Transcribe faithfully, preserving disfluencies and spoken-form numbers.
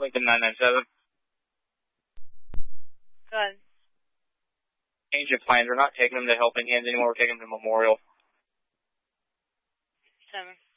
Lincoln nine nine seven. Go ahead. Change of plans. We're not taking them to Helping Hands anymore. We're taking them to Memorial. Seven.